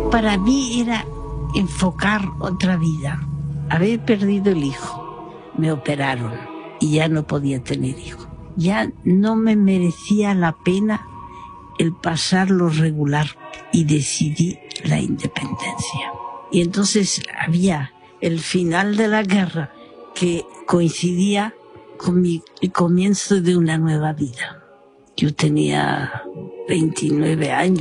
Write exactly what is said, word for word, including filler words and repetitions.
para mí era enfocar otra vida. Había perdido el hijo, me operaron y ya no podía tener hijo. Ya no me merecía la pena el pasar lo regular y decidí la independencia. Y entonces había el final de la guerra que coincidía con mi, el comienzo de una nueva vida. Yo tenía veintinueve años.